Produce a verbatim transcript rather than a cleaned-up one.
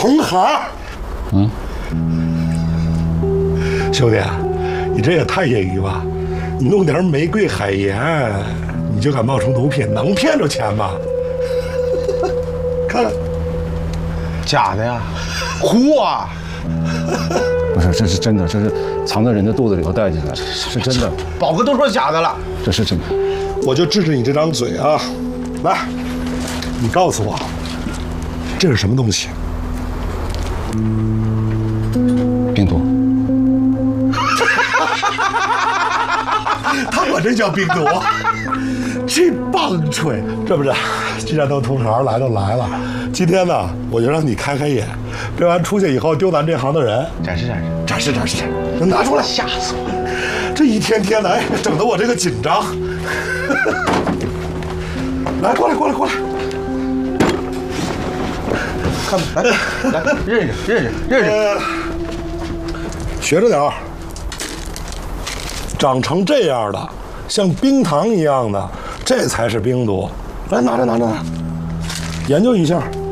同行。嗯，兄弟，你这也太业余吧？你弄点玫瑰海盐，你就敢冒充毒品，能骗着钱吗？看看， 假的呀，糊啊！ 不是，这是真的，这是藏在人的肚子里头带进来的，是真的。 宝哥都说假的了， 这是真的。 我就治治你这张嘴啊！来，你告诉我，这是什么东西？ 病毒。 他管这叫病毒，这棒槌！这不是，既然都同行，来都来了，今天呢，我就让你开开眼，别完出去以后丢咱这行的人。 展示展示展示展示，能拿出来， 吓死我！ 这一天天的，哎，整得我这个紧张。来，过来过来过来， 看吧，来来认识认识认识， 呃、学着点儿。长成这样的，像冰糖一样的，这才是冰毒。来，拿着拿着拿着，研究一下。